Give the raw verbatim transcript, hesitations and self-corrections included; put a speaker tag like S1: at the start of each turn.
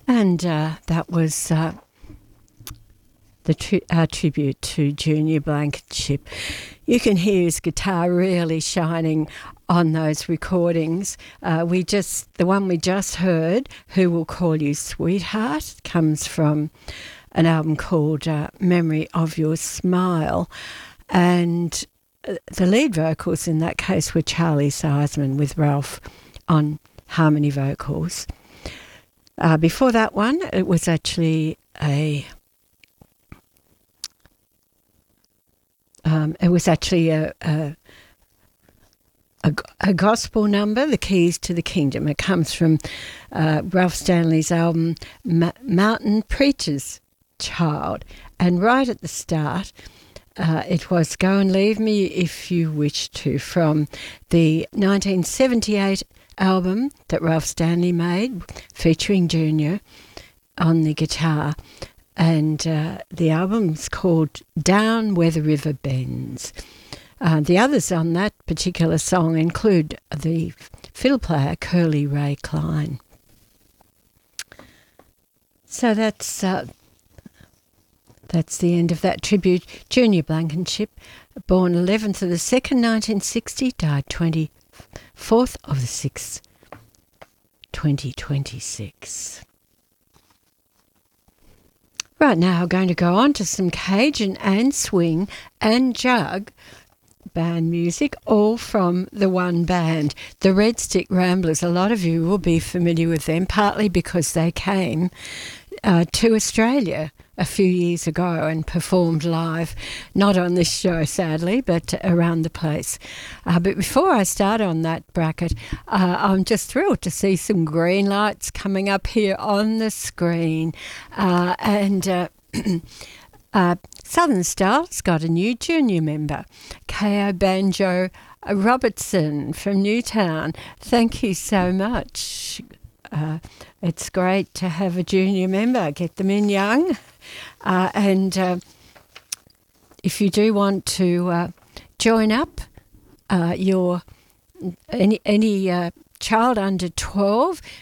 S1: And uh, that was uh, the tri- our tribute to Junior Blankenship. You can hear his guitar really shining on those recordings. Uh, we just the one we just heard, "Who Will Call You Sweetheart," comes from an album called uh, "Memory of Your Smile," and uh, the lead vocals in that case were Charlie Seisman with Ralph on harmony vocals. Uh, before that one, it was actually a um, it was actually a, a a a gospel number, "The Keys to the Kingdom." It comes from uh, Ralph Stanley's album Ma- Mountain Preacher's Child, and right at the start, uh, it was "Go and Leave Me If You Wish To" from the nineteen seventy-eight album that Ralph Stanley made, featuring Junior on the guitar, and uh, the album's called "Down Where the River Bends." Uh, the others on that particular song include the fiddle player Curly Ray Klein. So that's uh, that's the end of that tribute. Junior Blankenship, born eleventh of the second, nineteen sixty, died twenty-fourth of the sixth, twenty twenty-six. Right now, I'm going to go on to some Cajun and swing and jug band music, all from the one band, the Red Stick Ramblers. A lot of you will be familiar with them, partly because they came uh, to Australia a few years ago and performed live, not on this show sadly, but around the place. Uh, but before I start on that bracket, uh, I'm just thrilled to see some green lights coming up here on the screen. Uh, and uh, uh, Southern Style's got a new junior member, K O Banjo Robertson from Newtown. Thank you so much. Uh, it's great to have a junior member, get them in young. Uh, and uh, if you do want to uh, join up, uh, your any any uh, child under twelve